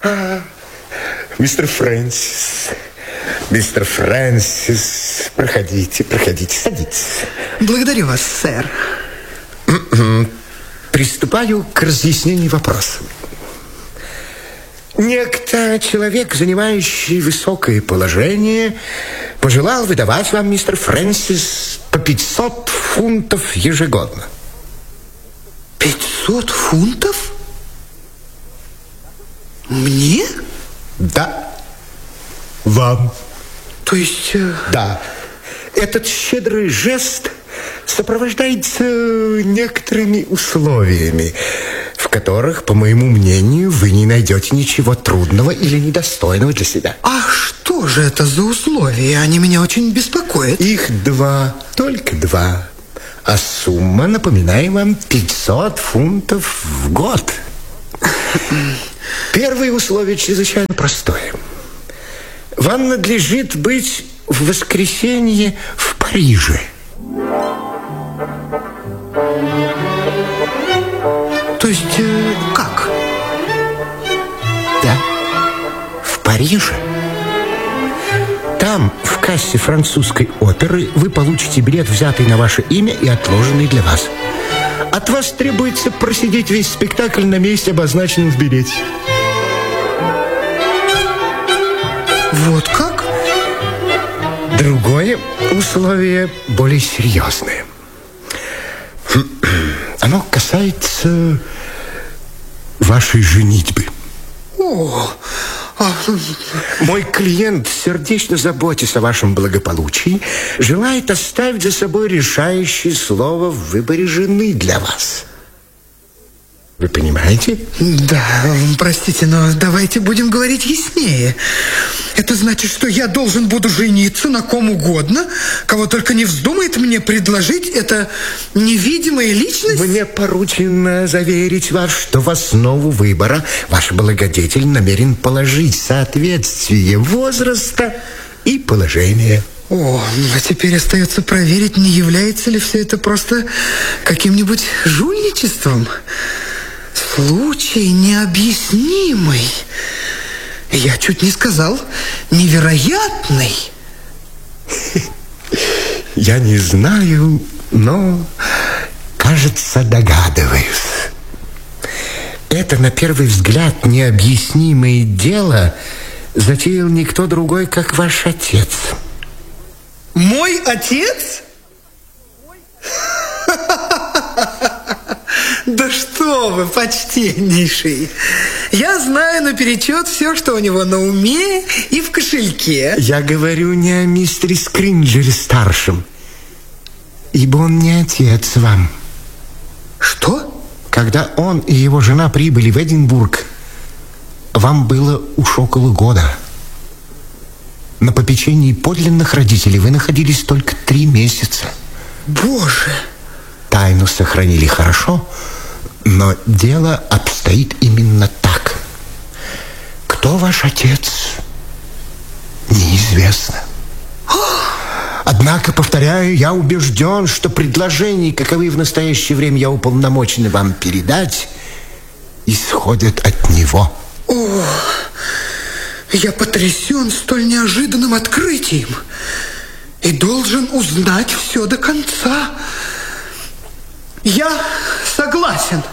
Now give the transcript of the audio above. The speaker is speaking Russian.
Мистер Фрэнсис, проходите, садитесь. Благодарю вас, сэр. Приступаю к разъяснению вопроса. Некто человек, занимающий высокое положение, пожелал выдавать вам, мистер Фрэнсис, по 500 фунтов ежегодно. 500 фунтов? Мне? Да. Вам. То есть... Да. Этот щедрый жест сопровождается некоторыми условиями, в которых, по моему мнению, вы не найдете ничего трудного или недостойного для себя. А что же это за условия? Они меня очень беспокоят. Их 2, только 2. А сумма, напоминаю вам, 500 фунтов в год. Первое условие чрезвычайно простое. Вам надлежит быть в воскресенье в Париже. То есть, как? Да, в Париже. Там, в кассе французской оперы, вы получите билет, взятый на ваше имя и отложенный для вас. От вас требуется просидеть весь спектакль на месте, обозначенном в билете. Вот как? Другое условие более серьезное. Оно касается вашей женитьбы. Мой клиент, сердечно заботясь о вашем благополучии, желает оставить за собой решающее слово в выборе жены для вас. Вы понимаете? Да, простите, но давайте будем говорить яснее. Это значит, что я должен буду жениться на ком угодно, кого только не вздумает мне предложить эта невидимая личность? Мне поручено заверить вас, что в основу выбора ваш благодетель намерен положить соответствие возраста и положения. А теперь остается проверить, не является ли все это просто каким-нибудь жульничеством. Случай необъяснимый. Я чуть не сказал невероятный. Я не знаю, но, кажется, догадываюсь. Это, на первый взгляд, необъяснимое дело затеял никто другой, как ваш отец. Мой отец? Да что вы, почтеннейший. Я знаю наперечет все, что у него на уме и в кошельке. Я говорю не о мистере Скринджере-старшем, ибо он не отец вам. Что? Когда он и его жена прибыли в Эдинбург, вам было уж около года. На попечении подлинных родителей вы находились только 3 месяца. Боже! Тайну сохранили хорошо, но дело обстоит именно так. Кто ваш отец, неизвестно. Однако, повторяю, я убежден, что предложения, каковы в настоящее время я уполномочен вам передать, исходят от него. Я потрясен столь неожиданным открытием и должен узнать все до конца. Я согласен.